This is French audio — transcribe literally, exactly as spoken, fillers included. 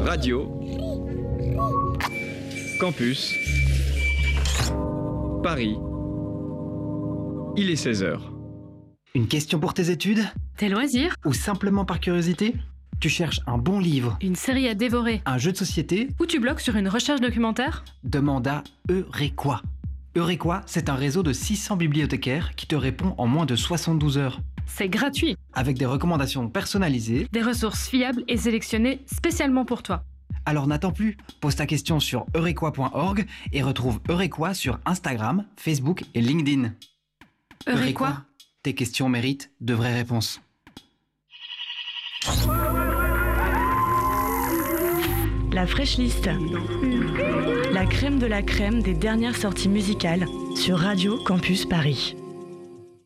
Radio Campus Paris. Il est seize heures. Une question pour tes études ? Tes loisirs ? Ou simplement par curiosité ? Tu cherches un bon livre ? Une série à dévorer ? Un jeu de société ? Ou tu bloques sur une recherche documentaire ? Demande à Eurequa. Eurequa, c'est un réseau de six cents bibliothécaires qui te répond en moins de soixante-douze heures. C'est gratuit. Avec des recommandations personnalisées. Des ressources fiables et sélectionnées spécialement pour toi. Alors n'attends plus, pose ta question sur eurequa point org et retrouve Eurequa sur Instagram, Facebook et LinkedIn. Eurequa. Tes questions méritent de vraies réponses. La Fresh List. La crème de la crème des dernières sorties musicales sur Radio Campus Paris.